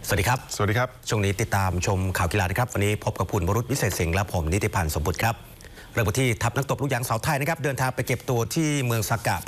สวัสดีครับสวัสดีครับช่วงนี้ติดตามชมข่าวกีฬานะครับวันนี้พบกับคุณวรุษวิเศษสิงห์และผมนิติพันธ์สมบุตรครับเริ่มที่ทัพนักตบลูกยางสาวไทยนะครับเดินทางไปเก็บตัวที่เมืองซากะ